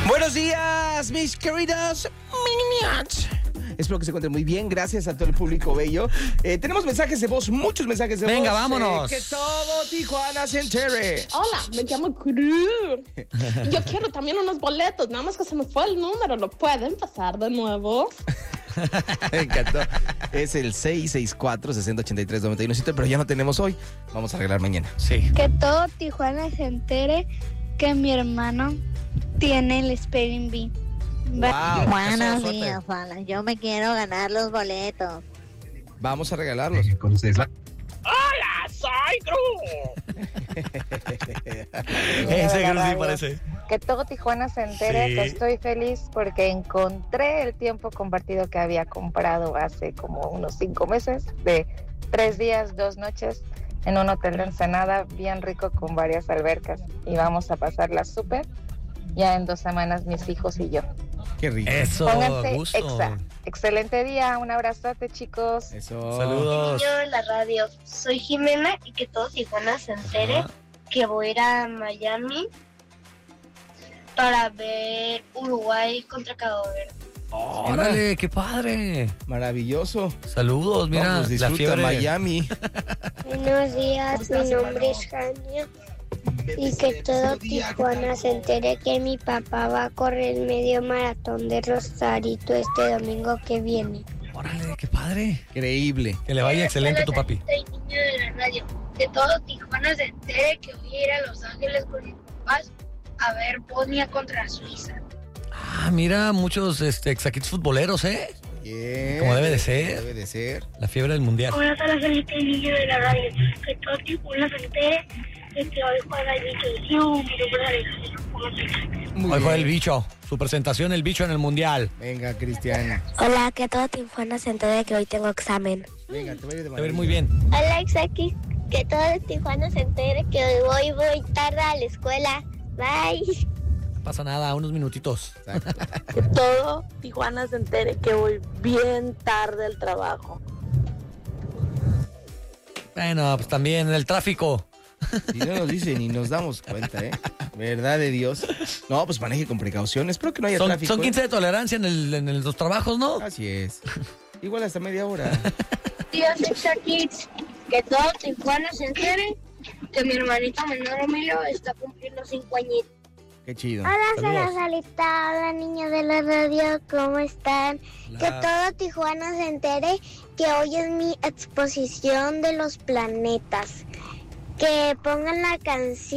Buenos días, mis queridos minions. Espero que se encuentren muy bien. Gracias a todo el público bello. Tenemos mensajes de voz, muchos mensajes de voz. Venga, vámonos. Que todo Tijuana se entere. Hola, me llamo Cruz. Yo quiero también unos boletos, nada más que se me fue el número. ¿Lo pueden pasar de nuevo? Me encantó. Es el 664-6083-91, pero ya no tenemos hoy. Vamos a arreglar mañana. Sí. Que todo Tijuana se entere que mi hermano tiene el Spelling Bee. Wow, Buenos suerte. días, Juana. Yo me quiero ganar los boletos. Vamos a regalarlos. ¡Hola, soy Cruz! Ese Cruz sí parece. Que todo Tijuana se entere Sí. que estoy feliz porque encontré el tiempo compartido que había comprado hace como unos 5 meses, de 3 días, 2 noches, en un hotel de Ensenada, bien rico con varias albercas. Y vamos a pasarla súper, ya en 2 semanas mis hijos y yo. Qué rico. Eso, Pónganse gusto. excelente día, un abrazote, chicos. Eso. Saludos. Yo en la radio soy Jimena y que todo Tijuana se entere que voy a ir a Miami para ver Uruguay contra Cabo Verde. Órale, qué padre. Maravilloso. Saludos, mira, Vamos, la disfruta fiebre. Miami. Buenos días, mi nombre es Jania. Y que todo Tijuana se entere que mi papá va a correr el medio maratón de Rosarito este domingo que viene. Órale, qué padre. Increíble. Que le vaya excelente a tu papi. Soy niño de la radio. Que todo Tijuana se entere que voy a ir a Los Ángeles con mis papás a ver Bosnia contra Suiza. Ah, mira, muchos exaquitos futboleros, ¿eh? Bien. Como debe de ser. Debe de ser. La fiebre del mundial. Buenas tardes, Felipe, niño de la radio. Que todo Tijuana se entere de que hoy juega el bicho. Yo, mi nombre es Alejandro. Muy Hoy fue el bien. bicho. Su presentación, el bicho en el mundial. Venga, Cristian. Hola, que todo Tijuana se entere que hoy tengo examen. Venga, te voy a ir de Te va a ir muy maravilla. bien. Hola, Exaki, que todo Tijuana se entere que hoy voy tarde a la escuela. Bye. No pasa nada, unos minutitos. Exacto. Que todo Tijuana se entere que voy bien tarde al trabajo. Bueno, pues también el tráfico. Y no nos dicen ni nos damos cuenta, ¿eh? Verdad de Dios. No, pues maneje con precaución. Espero que no haya tráfico. Son 15 de tolerancia en los trabajos, ¿no? Así es. Igual hasta media hora. Dios Exa Kids, que todo Tijuana se entere que mi hermanito menor Emilio está cumpliendo 5 añitos. Qué chido. Hola, soy Saludos. Rosalita, hola niños de la radio, ¿cómo están? Hola. Que todo Tijuana se entere que hoy es mi exposición de los planetas. Que pongan la canción